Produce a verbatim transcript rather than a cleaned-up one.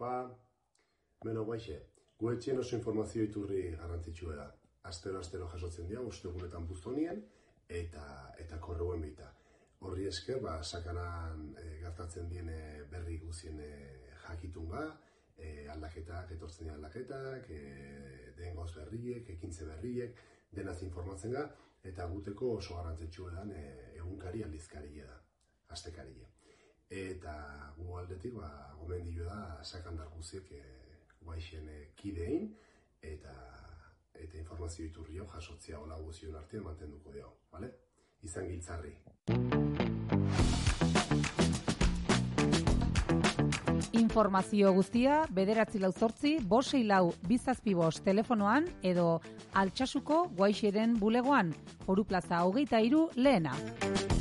pa. Beno, guaixe, gu etxien oso informazio iturri garrantzitsua da. Astero-astero jasotzen dira, ostegunetan buztonien, eta, eta korreuen bita. Horri esker, ba, sakanan e, gertatzen diene berri guzien e, jakitun ga, e, aldaketak, etortzen dira aldaketak, e, den gauz berriek, ekintze berriek, denaz informatzen ga, eta guteko oso garrantzitsua da e, egunkari aldizkaria da, astekaria. Eta gu aldetik, ba, gomendio da sakandar guziek e, guaixen e, kidein, eta, eta informazio iturri hau jasotzea hola guzion artean mantenduko dio, bale? Izan giltzarri. Informazio guztia bederatzi lau zortzi, bosei lau bizazpi bost telefonoan edo Altsasuko Guaixiren bulegoan, Foru Plaza hogeita hiru lehena.